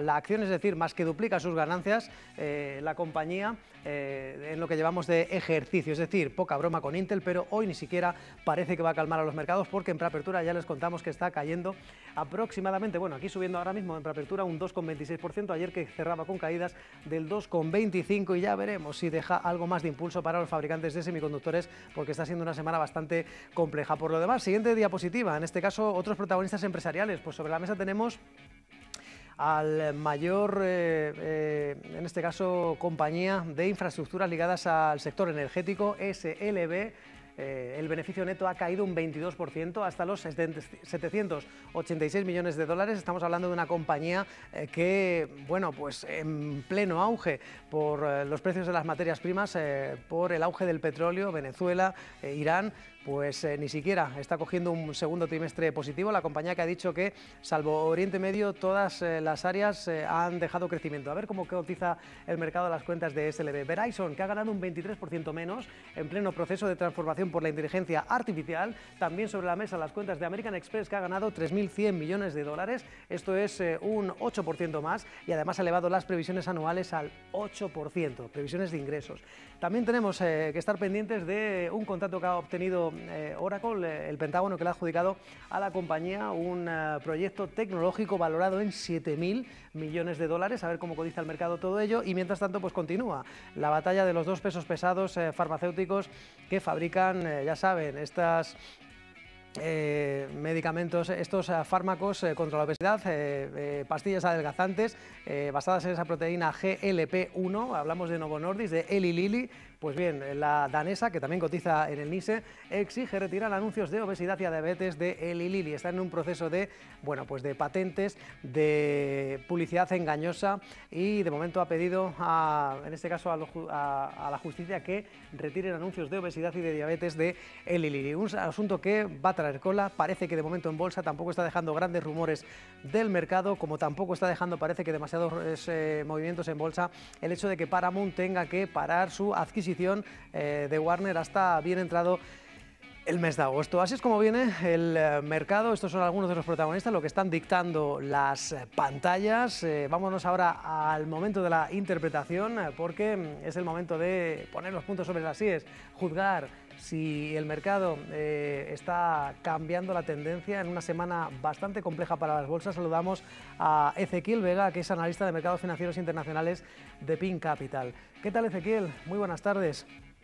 la acción, es decir, más que duplica sus ganancias la compañía en lo que llevamos de ejercicio, es decir, poca broma con Intel, pero hoy ni siquiera parece que va a calmar a los mercados porque en preapertura ya les contamos que está cayendo aproximadamente, bueno, aquí subiendo ahora mismo en preapertura un 2,26%, ayer que cerraba con caídas del 2,25% y ya veremos si deja algo más de impulso para los fabricantes de semiconductores porque está siendo una semana bastante compleja. Por lo demás, siguiente diapositiva, en este caso otros protagonistas empresariales, pues sobre la mesa tenemos al mayor, en este caso, compañía de infraestructuras ligadas al sector energético, SLB. El beneficio neto ha caído un 22% hasta los 786 millones de dólares. Estamos hablando de una compañía que, bueno, pues en pleno auge por los precios de las materias primas, por el auge del petróleo, Venezuela, Irán, pues ni siquiera está cogiendo un segundo trimestre positivo. La compañía que ha dicho que, salvo Oriente Medio, todas las áreas han dejado crecimiento. A ver cómo cotiza el mercado de las cuentas de SLB. Verizon, que ha ganado un 23% menos en pleno proceso de transformación por la inteligencia artificial. También sobre la mesa las cuentas de American Express, que ha ganado 3.100 millones de dólares. Esto es un 8% más y además ha elevado las previsiones anuales al 8%, previsiones de ingresos. También tenemos que estar pendientes de un contrato que ha obtenido Oracle, el Pentágono, que le ha adjudicado a la compañía un proyecto tecnológico valorado en 7.000 millones de dólares, a ver cómo cotiza el mercado todo ello. Y mientras tanto, pues continúa la batalla de los dos pesos pesados farmacéuticos que fabrican, ya saben, estas medicamentos, estos fármacos contra la obesidad, pastillas adelgazantes basadas en esa proteína GLP-1, hablamos de Novo Nordisk, de Eli Lilly. Pues bien, la danesa, que también cotiza en el NYSE, exige retirar anuncios de obesidad y diabetes de Eli Lilly. Está en un proceso de, bueno, pues de patentes, de publicidad engañosa y de momento ha pedido, en este caso a la justicia, que retiren anuncios de obesidad y de diabetes de Eli Lilly. Un asunto que va a traer cola, parece que de momento en bolsa tampoco está dejando grandes rumores del mercado, como tampoco está dejando, parece que demasiados movimientos en bolsa, el hecho de que Paramount tenga que parar su adquisición de Warner hasta bien entrado el mes de agosto. Así es como viene el mercado. Estos son algunos de los protagonistas, lo que están dictando las pantallas. Vámonos ahora al momento de la interpretación, porque es el momento de poner los puntos sobre las íes, juzgar si el mercado está cambiando la tendencia en una semana bastante compleja para las bolsas. Saludamos a Ezequiel Vega, que es analista de mercados financieros internacionales de Pin Capital. ¿Qué tal, Ezequiel? Muy buenas tardes.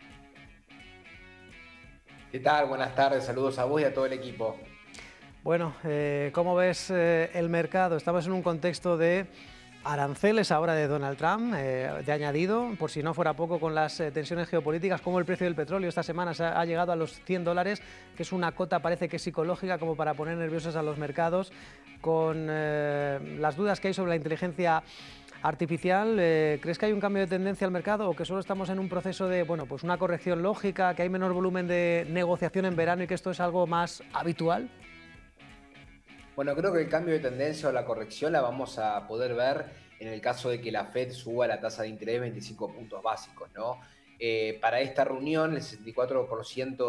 ¿Qué tal? Buenas tardes, saludos a vos y a todo el equipo. Bueno, ¿cómo ves el mercado? Estamos en un contexto de aranceles ahora de Donald Trump, de añadido, por si no fuera poco con las tensiones geopolíticas, como el precio del petróleo esta semana ha llegado a los $100, que es una cota, parece que psicológica, como para poner nerviosos a los mercados, con las dudas que hay sobre la inteligencia artificial. ¿Crees que hay un cambio de tendencia al mercado o que solo estamos en un proceso de, bueno, pues una corrección lógica, que hay menor volumen de negociación en verano y que esto es algo más habitual? Bueno, creo que el cambio de tendencia o la corrección la vamos a poder ver en el caso de que la Fed suba la tasa de interés 25 puntos básicos, ¿no? Para esta reunión, el 64%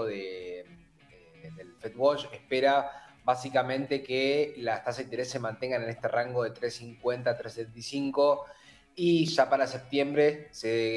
del FedWatch espera básicamente que las tasas de interés se mantengan en este rango de 3,50 a 3,75 y ya para septiembre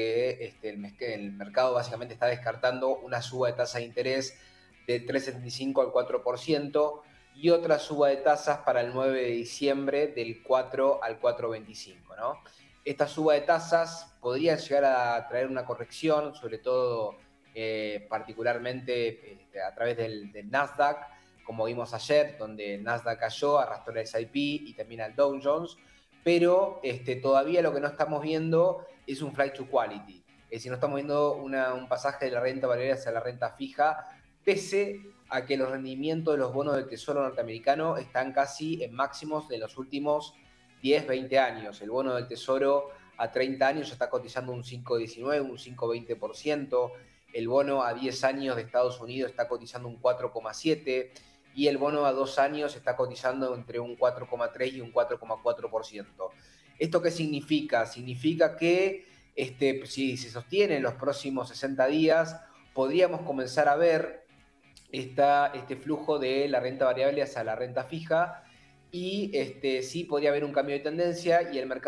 el mercado básicamente está descartando una suba de tasa de interés de 3,75 al 4%. Y otra suba de tasas para el 9 de diciembre del 4 al 4,25, ¿no? Esta suba de tasas podría llegar a traer una corrección, sobre todo particularmente a través del Nasdaq, como vimos ayer, donde el Nasdaq cayó, arrastró el S&P y también al Dow Jones, pero todavía lo que no estamos viendo es un flight to quality, es decir, no estamos viendo un pasaje de la renta variable hacia la renta fija, pese a que los rendimientos de los bonos del Tesoro norteamericano están casi en máximos de los últimos 10, 20 años. El bono del Tesoro a 30 años ya está cotizando un 5,19, un 5,20%. El bono a 10 años de Estados Unidos está cotizando un 4,7%. Y el bono a 2 años está cotizando entre un 4,3 y un 4,4%. ¿Esto qué significa? Significa que si se sostiene en los próximos 60 días, podríamos comenzar a ver este flujo de la renta variable hacia la renta fija y sí podría haber un cambio de tendencia y el mercado